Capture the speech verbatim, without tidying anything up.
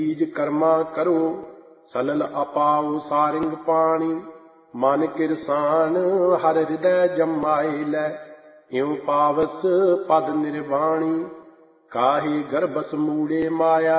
ਬੀਜ ਕਰਮਾ ਕਰੋ ਸਲਲ ਅਪਾਉ ਸਾਰਿੰਗ ਪਾਣੀ। ਮਨ ਕਿਰਸਾਨ ਹਰ ਹਿਰਦੈ ਜਮਾਏ ਲੈ ਇਉ ਪਾਵਸ ਪਦ ਨਿਰਵਾਣੀ। ਕਾਹੇ ਗਰਭਸ ਮੂੜੇ ਮਾਇਆ